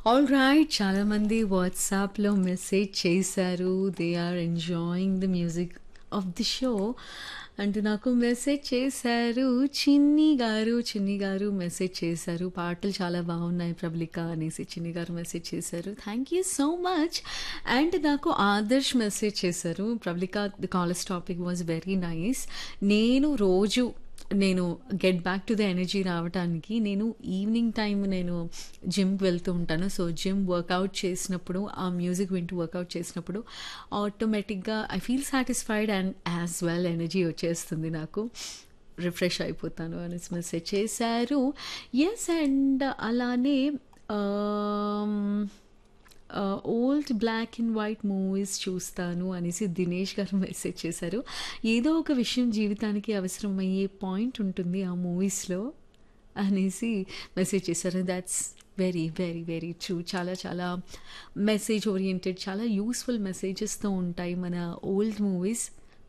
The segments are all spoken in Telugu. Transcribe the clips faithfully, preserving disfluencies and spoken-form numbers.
ఆల్రైట్. చాలామంది వాట్సాప్‌లో మెసేజ్ చేశారు. They are enjoying the music of the show అంటూ నాకు మెసేజ్ చేశారు. చిన్ని గారు, చిన్ని గారు మెసేజ్ చేశారు. పాటలు చాలా బాగున్నాయి ప్రబలిక అనేసి చిన్ని గారు మెసేజ్ చేశారు. Thank you so much. And నాకు ఆదర్శ్ మెసేజ్ చేశారు. Prabalika the callers topic was very nice. నేను రోజు నేను get back to the energy రావడానికి నేను ఈవినింగ్ టైం నేను జిమ్కి వెళ్తూ ఉంటాను. సో జిమ్ వర్కౌట్ చేసినప్పుడు ఆ మ్యూజిక్ వింటూ వర్కౌట్ చేసినప్పుడు ఆటోమేటిక్గా I feel satisfied and as well energy వచ్చేస్తుంది, నాకు రిఫ్రెష్ అయిపోతాను అనేసి మెసేజ్ చేశారు. ఎస్. అండ్ అలానే old black and white movies చూస్తాను అనేసి దినేష్ గారు మెసేజ్ చేశారు. ఏదో ఒక విషయం జీవితానికి అవసరమయ్యే పాయింట్ ఉంటుంది ఆ మూవీస్లో అనేసి మెసేజ్ చేశారు. That's very very very true. చాలా చాలా మెసేజ్ ఓరియంటెడ్, చాలా యూస్ఫుల్ మెసేజెస్తో ఉంటాయి మన ఓల్డ్ మూవీస్.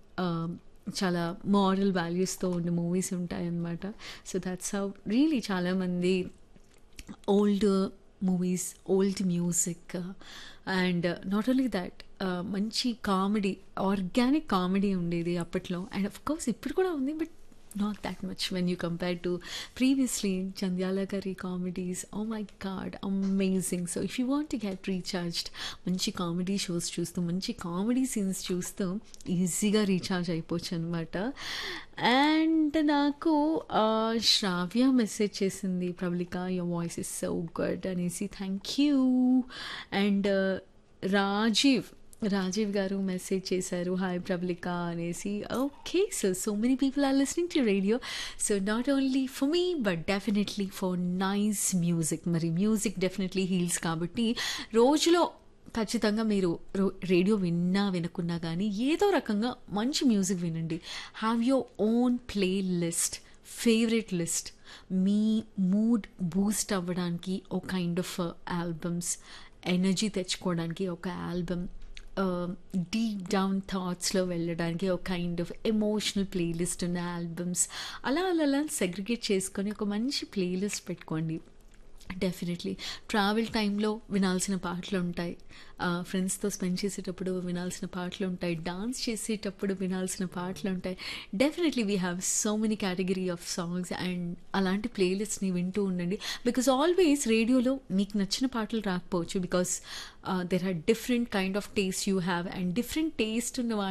చాలా మారల్ వాల్యూస్తో ఉన్న మూవీస్ ఉంటాయి అన్నమాట. సో దాట్స్ హౌ రియలీ చాలామంది old movies, old music and not only that మంచి కామెడీ, ఆర్గానిక్ కామెడీ ఉండేది అప్పట్లో. అండ్ ఆఫ్ కోర్స్ ఇప్పుడు కూడా ఉంది, but not that much when you compare to previously Chandyala Gari comedies. Oh my god, amazing. So if you want to get recharged, manchi comedy shows చూస్తూ మంచి కామెడీ సీన్స్ చూస్తూ ఈజీగా రీఛార్జ్ అయిపోవచ్చు అనమాట. అండ్ నాకు శ్రావ్య మెసేజ్ చేసింది, Prabalika your voice is so good అనేసి. Thank you. And Rajiv Rajiv గారు మెసేజ్ చేశారు, హాయ్ ప్రబలిక అనేసి. Okay, so so many people are listening to radio. So not only for me but definitely for nice music. మరి మ్యూజిక్ డెఫినెట్లీ హీల్స్ కాబట్టి రోజులో ఖచ్చితంగా మీరు రేడియో విన్నా వినకున్నా కానీ ఏదో రకంగా మంచి మ్యూజిక్ వినండి. Have your own play list, favourite list. Me mood Boost అవ్వడానికి ఒక కైండ్ ఆఫ్ ఆల్బమ్స్, ఎనర్జీ తెచ్చుకోవడానికి ఒక ఆల్బమ్, డీప్ డౌన్ థాట్స్లో వెళ్ళడానికి ఒక కైండ్ ఆఫ్ ఎమోషనల్ ప్లేలిస్ట్ ఉన్న ఆల్బమ్స్, అలా అలా అలా సెగ్రిగేట్ చేసుకొని ఒక మంచి ప్లేలిస్ట్ పెట్టుకోండి. డెఫినెట్లీ ట్రావెల్ టైంలో వినాల్సిన పాటలు ఉంటాయి, ఫ్రెండ్స్తో స్పెండ్ చేసేటప్పుడు వినాల్సిన పాటలు ఉంటాయి, డాన్స్ చేసేటప్పుడు వినాల్సిన పాటలు ఉంటాయి. Definitely we have so many category of songs and అలాంటి ప్లేలిస్ట్ని వింటూ ఉండండి. బికాస్ ఆల్వేస్ రేడియోలో మీకు నచ్చిన పాటలు రాకపోవచ్చు, because there are different kind of taste you have and different taste ఉన్న